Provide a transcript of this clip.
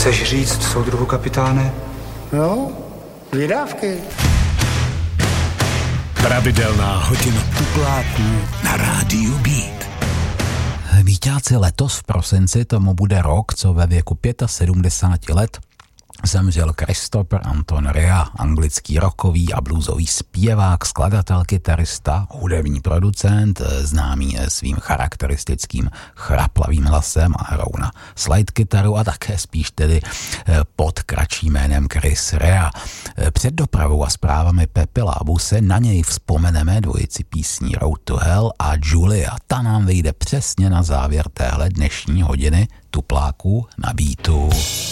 Chceš říct soudruhu kapitáne? No, vydávky. Pravidelná hodina tupláků na rádiu Beat. Víťáci, letos v prosinci tomu bude rok, co ve věku 75 let zemřel Christopher Anton Rea, anglický rockový a bluesový zpěvák, skladatel, kytarista, hudební producent, známý svým charakteristickým chraplavým hlasem a hrou na slide kytaru a také spíš tedy pod kratším jménem Chris Rea. Před dopravou a zprávami Pepi Lábu se na něj vzpomeneme dvojici písní Road to Hell a Julia. Ta nám vyjde přesně na závěr téhle dnešní hodiny tupláků na Beatu.